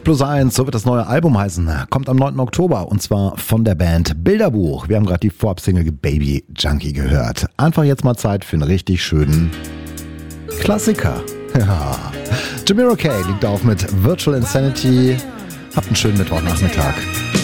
5+1, so wird das neue Album heißen. Kommt am 9. Oktober und zwar von der Band Bilderbuch. Wir haben gerade die Vorab-Single Baby Junkie gehört. Einfach jetzt mal Zeit für einen richtig schönen Klassiker. Ja. Jamiro K. liegt auf mit Virtual Insanity. Habt einen schönen Mittwochnachmittag.